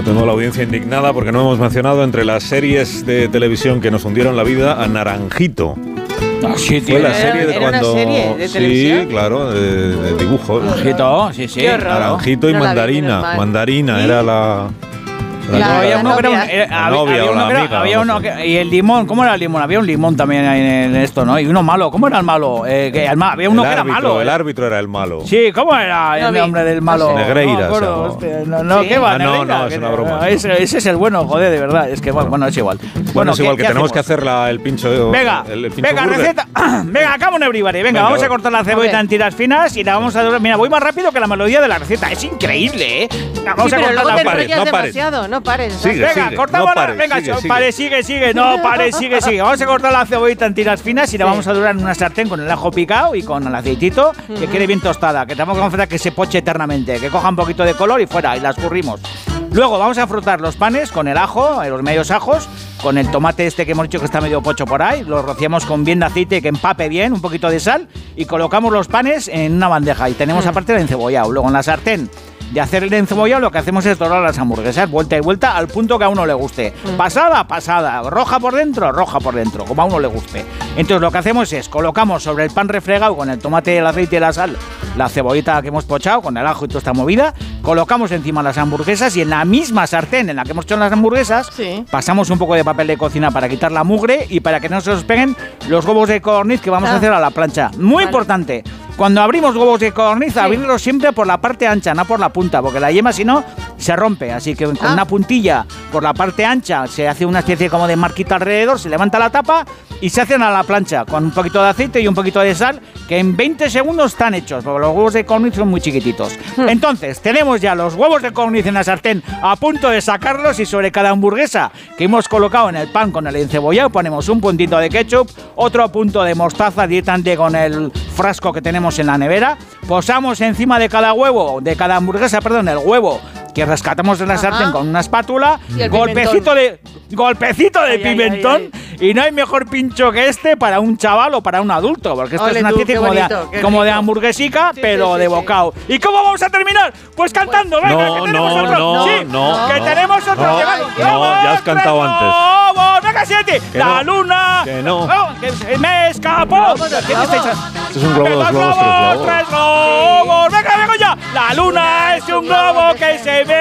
Bueno, tengo la audiencia indignada porque no hemos mencionado entre las series de televisión que nos hundieron la vida a Naranjito. Ah, sí, tío. Fue la serie de cuando... ¿Una serie de televisión? Sí, claro, de dibujos. Naranjito, sí, sí. Qué horror. Naranjito y No la vi, Mandarina. menos mal. Mandarina ¿Y? era la... La- Había uno que era novia. La novia o la amiga, había no uno sé. que, y el limón, ¿cómo era el limón? Había un limón también ahí en esto, ¿no? Y uno malo, ¿cómo era el malo? Había uno que era malo. El árbitro era el malo. Sí, ¿cómo era el No vi. nombre del malo? No sé. Negreira, No me acuerdo, se hostia, llamaba. no, ¿Sí? ¿qué va? Ah, no, Negreira, no, es una broma. Ese es el bueno, joder, de verdad. Es que, bueno, es igual. Bueno, es igual que ¿qué tenemos que hacemos? hacer el pincho. Venga, el pincho venga, burger. receta. Venga, acabo un everybody. Venga, Venga, vamos a va. cortar la cebollita A ver. en tiras finas y la vamos a... Mira, voy más rápido que la melodía de la receta. Es increíble, ¿eh? Venga, vamos Sí, a pero cortar luego te no pares, enrollas no pares. demasiado, no pares. Sigue. Venga, cortamos no pares, venga, sigue, sigue. pare, sigue, no, pare, sigue. Vamos a cortar la cebollita en tiras finas y la Sí. vamos a durar en una sartén con el ajo picado y con el aceitito, que quede bien tostada, que tampoco vamos a hacer que se poche eternamente, que coja un poquito de color y fuera, y la escurrimos. Luego vamos a frotar los panes con el ajo, los medios ajos, con el tomate este que hemos dicho que está medio pocho por ahí, lo rociamos con bien de aceite que empape bien, un poquito de sal, y colocamos los panes en una bandeja y tenemos aparte el encebollado. Luego en la sartén de hacer el encebollado lo que hacemos es dorar las hamburguesas vuelta y vuelta al punto que a uno le guste. Pasada, roja por dentro, como a uno le guste. Entonces lo que hacemos es colocamos sobre el pan refregado con el tomate, el aceite y la sal, la cebollita que hemos pochado con el ajo y toda esta movida, colocamos encima las hamburguesas y en la misma sartén en la que hemos hecho las hamburguesas, Sí. pasamos un poco de papel de cocina para quitar la mugre y para que no se nos peguen los huevos de codorniz que vamos a hacer a la plancha. Muy Vale. importante. Cuando abrimos huevos de codorniz, abrirlos siempre por la parte ancha, no por la punta, porque la yema si no se rompe. Así que con una puntilla por la parte ancha se hace una especie como de marquita alrededor, se levanta la tapa y se hacen a la plancha con un poquito de aceite y un poquito de sal, que en 20 segundos están hechos, porque los huevos de codorniz son muy chiquititos. Entonces, tenemos ya los huevos de codorniz en la sartén a punto de sacarlos y sobre cada hamburguesa que hemos colocado en el pan con el encebollado ponemos un puntito de ketchup, otro punto de mostaza directamente con el frasco que tenemos en la nevera, posamos encima de cada huevo, de cada hamburguesa, perdón, el huevo que rescatamos de la sartén con una espátula, Y el golpecito de Ay, pimentón, ay, y no hay mejor pincho que este para un chaval o para un adulto, porque esto Ole es una tú, especie qué como, bonito, qué como de rico. hamburguesica, Sí, pero sí, de sí, bocado. ¿Y cómo vamos a terminar? Pues cantando, venga, No, que tenemos no, otro. no, Sí, no, que no, tenemos otro. no, que no, vamos, ya has cantado tres antes. globos, venga, siete. Que La no, luna. que no. Que se me escapó. ¿Qué estáis Esto es un globo, dos globos, tres globos. tres globos. Venga, venga ya. La luna es un globo que se ve.